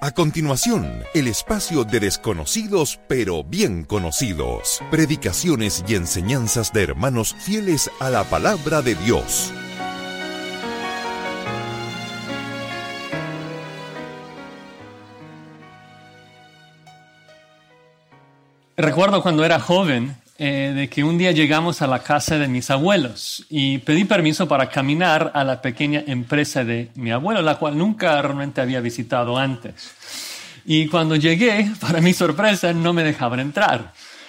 A continuación, el espacio de desconocidos pero bien conocidos. Predicaciones y enseñanzas de hermanos fieles a la palabra de Dios. Recuerdo cuando era joven de que un día llegamos a la casa de mis abuelos y pedí permiso para caminar a la pequeña empresa de mi abuelo, la cual nunca realmente había visitado antes. Y cuando llegué, para mi sorpresa, no me dejaban entrar.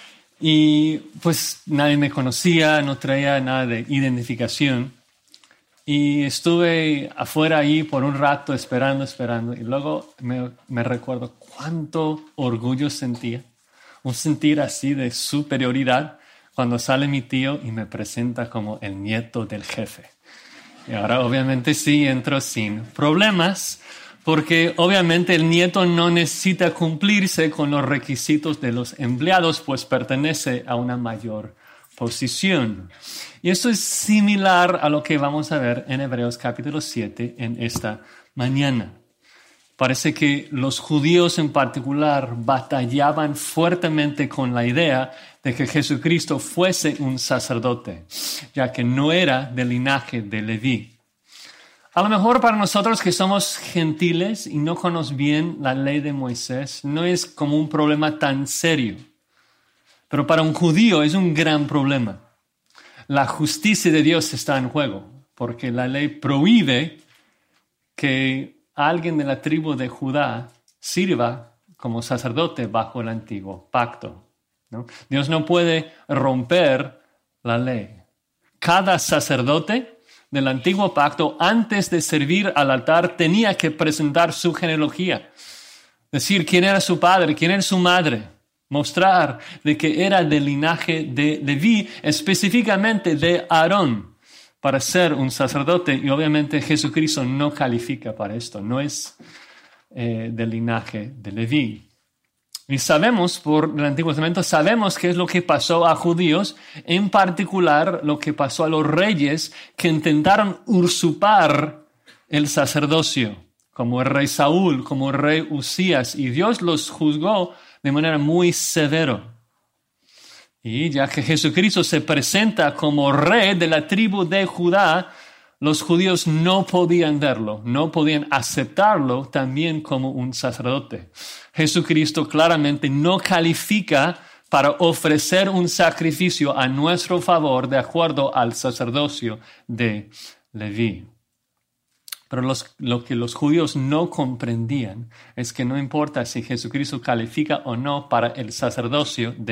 Y pues nadie me conocía, no traía nada de identificación. Y estuve afuera ahí por un rato esperando. Y luego me recuerdo cuánto orgullo sentía. Un sentir así de superioridad cuando sale mi tío y me presenta como el nieto del jefe. Y ahora obviamente sí entro sin problemas, porque obviamente el nieto no necesita cumplirse con los requisitos de los empleados, pues pertenece a una mayor posición. Y esto es similar a lo que vamos a ver en Hebreos capítulo 7 en esta mañana. Parece que los judíos en particular batallaban fuertemente con la idea de que Jesucristo fuese un sacerdote, ya que no era del linaje de Leví. A lo mejor para nosotros que somos gentiles y no conocemos bien la ley de Moisés, no es como un problema tan serio. Pero para un judío es un gran problema. La justicia de Dios está en juego, porque la ley prohíbe que alguien de la tribu de Judá sirva como sacerdote bajo el antiguo pacto, ¿no? Dios no puede romper la ley. Cada sacerdote del antiguo pacto, antes de servir al altar, tenía que presentar su genealogía. Decir quién era su padre, quién era su madre. Mostrar de que era del linaje de Leví, específicamente de Aarón, para ser un sacerdote, y obviamente Jesucristo no califica para esto, no es del linaje de Leví. Y sabemos, por el Antiguo Testamento, sabemos qué es lo que pasó a judíos, en particular lo que pasó a los reyes que intentaron usurpar el sacerdocio, como el rey Saúl, como el rey Usías, y Dios los juzgó de manera muy severa. Y ya que Jesucristo se presenta como rey de la tribu de Judá, los judíos no podían verlo, no podían aceptarlo también como un sacerdote. Jesucristo claramente no califica para ofrecer un sacrificio a nuestro favor de acuerdo al sacerdocio de Leví. Pero lo que los judíos no comprendían es que no importa si Jesucristo califica o no para el sacerdocio de